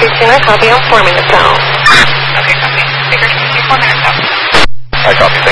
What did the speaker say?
Christina, copy. I'm forming the cell. Okay, copy. Speaker 4 minutes out. I copy.